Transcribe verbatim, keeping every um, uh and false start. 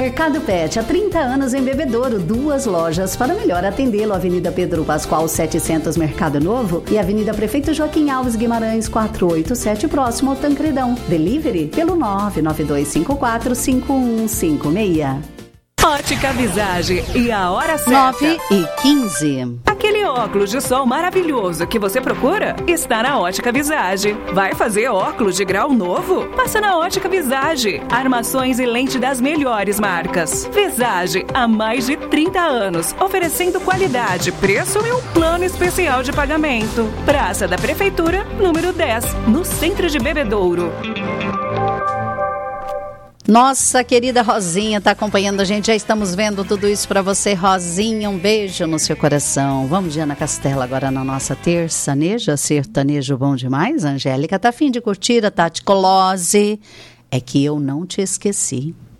Mercado Pet, há trinta anos em Bebedouro, duas lojas para melhor atendê-lo. Avenida Pedro Pascoal setecentos, Mercado Novo, e Avenida Prefeito Joaquim Alves Guimarães quatrocentos e oitenta e sete, próximo ao Tancredão. Delivery pelo nove nove dois cinco quatro cinco um cinco seis. Ótica Visage e a hora certa. nove e quinze. Aquele óculos de sol maravilhoso que você procura está na Ótica Visage. Vai fazer óculos de grau novo? Passa na Ótica Visage. Armações e lente das melhores marcas. Visage, há mais de trinta anos, oferecendo qualidade, preço e um plano especial de pagamento. Praça da Prefeitura, número dez, no centro de Bebedouro. Nossa querida Rosinha está acompanhando a gente, já estamos vendo tudo isso para você, Rosinha, um beijo no seu coração. Vamos de Ana Castela agora na nossa terçaneja, sertanejo bom demais. Angélica tá a fim de curtir a Tati Colose, é que eu não te esqueci.